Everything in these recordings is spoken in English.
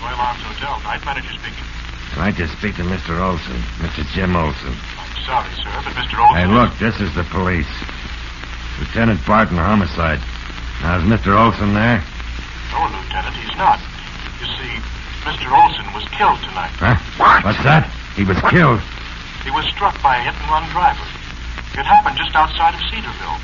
Royal Arms Hotel. Night manager speaking. I'd like to speak to Mr. Olson, Mr. Jim Olson. I'm sorry, sir, but Mr. Olson... Hey, look, this is the police. Lieutenant Barton, homicide. Now, is Mr. Olson there? No, Lieutenant, he's not. You see, Mr. Olson was killed tonight. Huh? What? What's that? He was killed. He was struck by a hit-and-run driver. It happened just outside of Cedarville.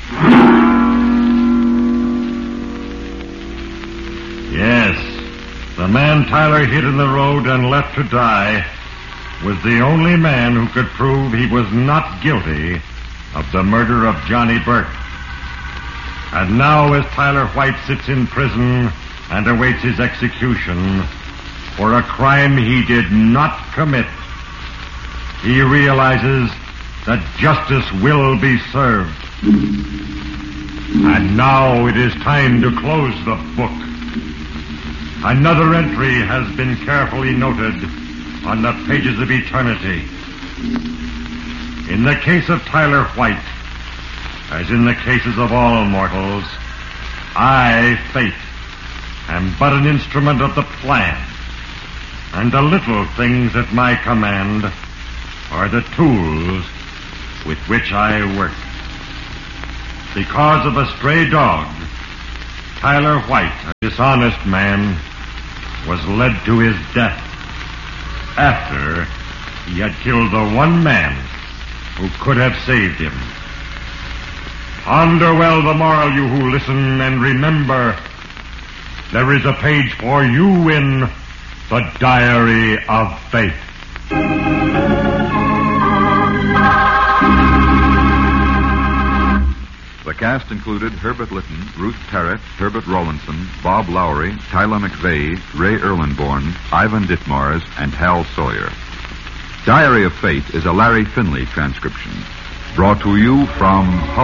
Yes. The man Tyler hit in the road and left to die was the only man who could prove he was not guilty of the murder of Johnny Burke. And now, as Tyler White sits in prison and awaits his execution for a crime he did not commit, he realizes that justice will be served. And now it is time to close the book. Another entry has been carefully noted on the pages of eternity. In the case of Tyler White, as in the cases of all mortals, I, Fate, am but an instrument of the plan, and the little things at my command are the tools with which I work. Because of a stray dog, Tyler White, a dishonest man, was led to his death after he had killed the one man who could have saved him. Ponder well the moral, you who listen, and remember, there is a page for you in the Diary of Fate. The cast included Herbert Lytton, Ruth Terrett, Herbert Rawlinson, Bob Lowry, Tyler McVeigh, Ray Erlenborn, Ivan Ditmars, and Hal Sawyer. Diary of Fate is a Larry Finley transcription, brought to you from